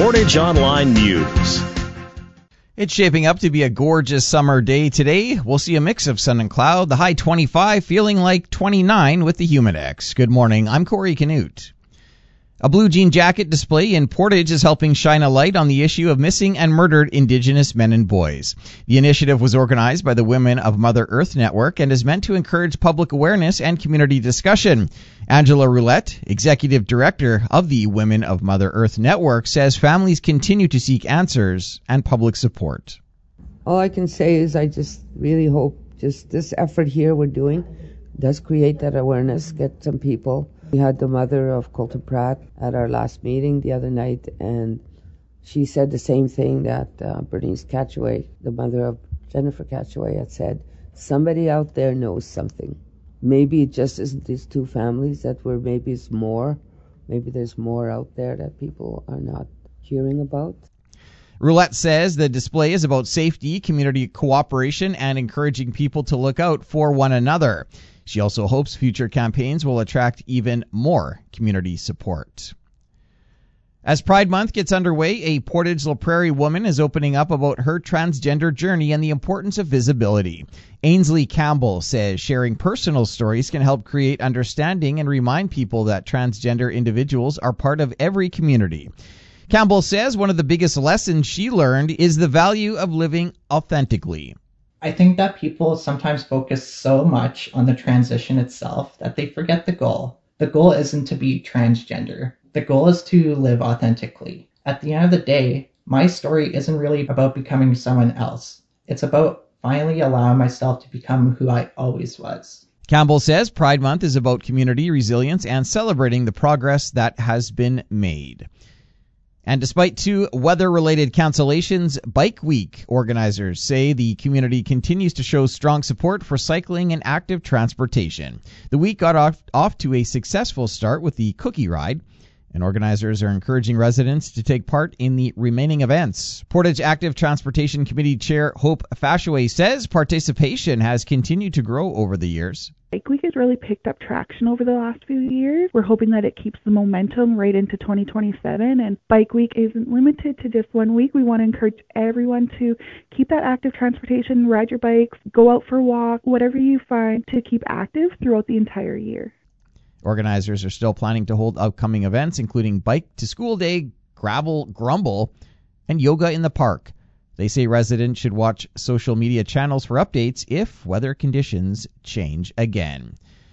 Portage Online News. It's shaping up to be a gorgeous summer day today. We'll see a mix of sun and cloud. The high 25, feeling like 29 with the Humidex. Good morning. I'm Corey Canute. A blue jean jacket display in Portage is helping shine a light on the issue of missing and murdered Indigenous men and boys. The initiative was organized by the Women of Mother Earth Network and is meant to encourage public awareness and community discussion. Angela Roulette, Executive Director of the Women of Mother Earth Network, says families continue to seek answers and public support. All I can say is I just really hope just this effort here we're doing does create that awareness, get some people. We had the mother of Colton Pratt at our last meeting the other night, and she said the same thing that Bernice Catchaway, the mother of Jennifer Catchaway, had said. Somebody out there knows something. Maybe it just isn't these two families maybe it's more. Maybe there's more out there that people are not hearing about. Roulette says the display is about safety, community cooperation, and encouraging people to look out for one another. She also hopes future campaigns will attract even more community support. As Pride Month gets underway, a Portage La Prairie woman is opening up about her transgender journey and the importance of visibility. Ainsley Campbell says sharing personal stories can help create understanding and remind people that transgender individuals are part of every community. Campbell says one of the biggest lessons she learned is the value of living authentically. I think that people sometimes focus so much on the transition itself that they forget the goal. The goal isn't to be transgender. The goal is to live authentically. At the end of the day, my story isn't really about becoming someone else. It's about finally allowing myself to become who I always was. Campbell says Pride Month is about community resilience and celebrating the progress that has been made. And despite 2 weather-related cancellations, Bike Week organizers say the community continues to show strong support for cycling and active transportation. The week got off to a successful start with the Cookie Ride, and organizers are encouraging residents to take part in the remaining events. Portage Active Transportation Committee Chair Hope Fashaway says participation has continued to grow over the years. Bike Week has really picked up traction over the last few years. We're hoping that it keeps the momentum right into 2027. And Bike Week isn't limited to just 1 week. We want to encourage everyone to keep that active transportation, ride your bikes, go out for a walk, whatever you find to keep active throughout the entire year. Organizers are still planning to hold upcoming events, including Bike to School Day, Gravel Grumble, and Yoga in the Park. They say residents should watch social media channels for updates if weather conditions change again.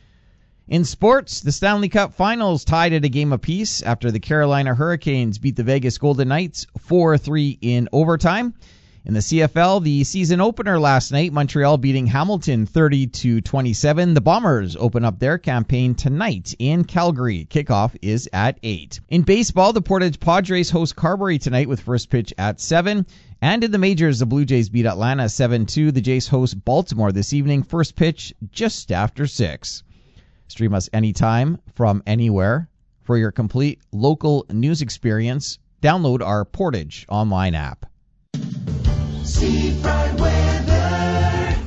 In sports, the Stanley Cup Finals tied at a game apiece after the Carolina Hurricanes beat the Vegas Golden Knights 4-3 in overtime. In the CFL, the season opener last night, Montreal beating Hamilton 30-27. The Bombers open up their campaign tonight in Calgary. Kickoff is at 8. In baseball, the Portage Padres host Carberry tonight with first pitch at 7. And in the majors, the Blue Jays beat Atlanta 7-2. The Jays host Baltimore this evening. First pitch just after 6. Stream us anytime from anywhere. For your complete local news experience, download our Portage online app. Seafront weather.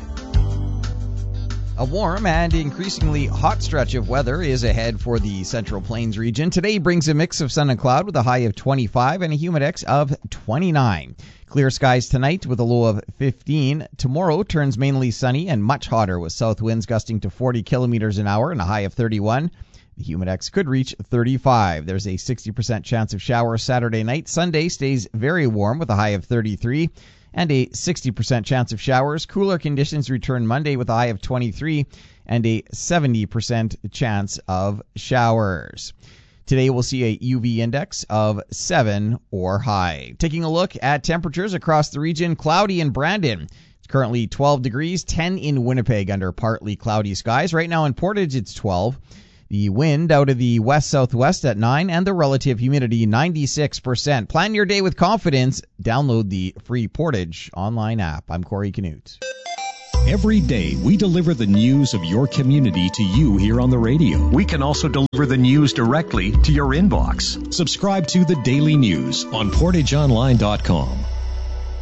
A warm and increasingly hot stretch of weather is ahead for the Central Plains region. Today brings a mix of sun and cloud with a high of 25 and a humidex of 29. Clear skies tonight with a low of 15. Tomorrow turns mainly sunny and much hotter with south winds gusting to 40 kilometers an hour and a high of 31. The humidex could reach 35. There's a 60% chance of showers Saturday night. Sunday stays very warm with a high of 33 and a 60% chance of showers. Cooler conditions return Monday with a high of 23 and a 70% chance of showers. Today we'll see a UV index of 7 or high. Taking a look at temperatures across the region, cloudy in Brandon. It's currently 12 degrees, 10 in Winnipeg under partly cloudy skies. Right now in Portage it's 12. The wind out of the west-southwest at 9 and the relative humidity 96%. Plan your day with confidence. Download the free Portage online app. I'm Corey Canute. Every day, we deliver the news of your community to you here on the radio. We can also deliver the news directly to your inbox. Subscribe to the Daily News on PortageOnline.com.